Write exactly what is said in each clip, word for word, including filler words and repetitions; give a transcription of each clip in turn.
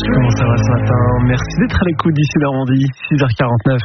Comment ça va ce matin? Merci d'être à l'écoute d'ici Normandie, six heures quarante-neuf.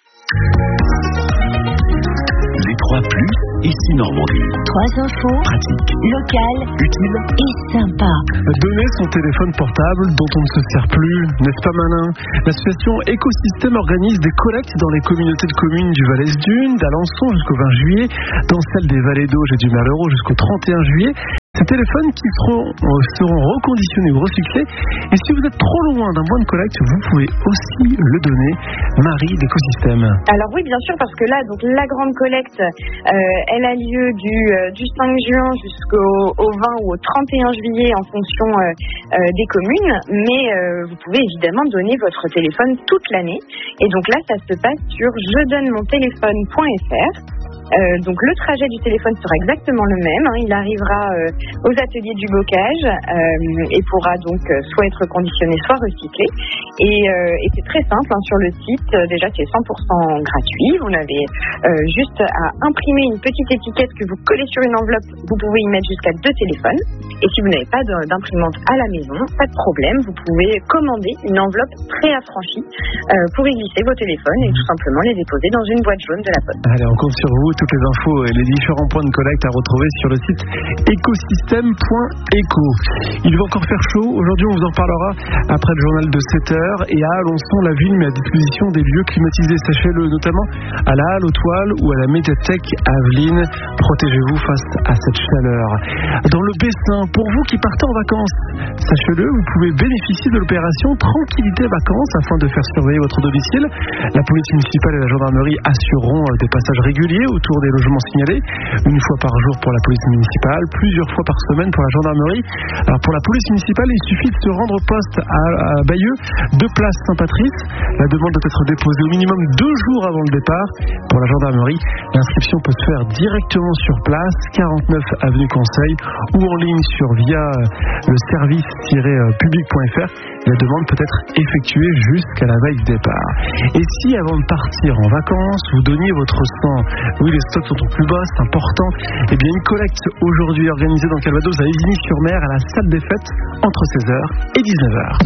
Les trois plus, ici Normandie. Trois infos, Pratique, locales, utile et sympa. Donner son téléphone portable dont on ne se sert plus, n'est-ce pas malin? L'association Écosystème organise des collectes dans les communautés de communes du Valais d'Une, d'Alençon jusqu'au vingt juillet, dans celle des Vallées d'Auge et du Malheureux jusqu'au trente et un juillet. Ces téléphones qui seront, seront reconditionnés ou recyclés. Et si vous êtes trop loin d'un point de collecte, vous pouvez aussi le donner. Marie d'Écosystème. Alors oui, bien sûr, parce que là, donc la grande collecte, euh, elle a lieu du, euh, du cinq juin jusqu'au au vingt ou au trente et un juillet en fonction euh, euh, des communes. Mais euh, vous pouvez évidemment donner votre téléphone toute l'année. Et donc là, ça se passe sur je donne mon téléphone point f r. Euh, donc le trajet du téléphone sera exactement le même, hein. Il arrivera euh, aux ateliers du bocage euh, et pourra donc euh, soit être reconditionné, soit recyclé. Et, euh, et c'est très simple, hein, sur le site. Euh, déjà c'est cent pour cent gratuit. Vous n'avez euh, juste à imprimer une petite étiquette que vous collez sur une enveloppe. Vous pouvez y mettre jusqu'à deux téléphones. Et si vous n'avez pas d'imprimante à la maison, pas de problème, vous pouvez commander une enveloppe préaffranchie euh, pour y glisser vos téléphones et tout simplement les déposer dans une boîte jaune de la poste. Allez, on compte sur vous. Toutes les infos et les différents points de collecte à retrouver sur le site écosystème point éco. Il va encore faire chaud. Aujourd'hui, on vous en parlera après le journal de sept heures. Et à Alençon, la ville met à disposition des lieux climatisés. Sachez-le, notamment à la Halle aux Toiles ou à la médiathèque Aveline. Protégez-vous face à cette chaleur. Dans le Bessin, pour vous qui partez en vacances, sachez-le, vous pouvez bénéficier de l'opération Tranquillité Vacances afin de faire surveiller votre domicile. La police municipale et la gendarmerie assureront des passages réguliers autour des logements signalés, une fois par jour pour la police municipale, plusieurs fois par semaine pour la gendarmerie. Alors pour la police municipale, il suffit de se rendre au poste à, à Bayeux, de place Saint-Patrice. La demande doit être déposée au minimum deux jours avant le départ. Pour la gendarmerie, l'inscription peut se faire directement sur place, quarante-neuf avenue Conseil, ou en ligne sur via le service public point f r. La demande peut être effectuée jusqu'à la veille du départ. Et si avant de partir en vacances, vous donniez votre sang, oui, les stocks sont au plus bas, c'est important, eh bien une collecte aujourd'hui organisée dans Calvados à Isigny-sur-Mer à la salle des fêtes entre seize heures et dix-neuf heures.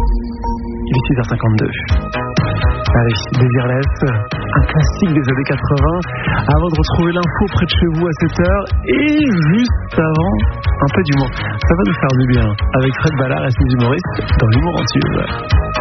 Il est six heures cinquante-deux. Allez, Désirless, un classique des années quatre-vingts, avant de retrouver l'info près de chez vous à sept heures, et juste avant, un peu d'humour. Ça va nous faire du bien, avec Fred Ballard et ses humoristes dans l'humour en tube.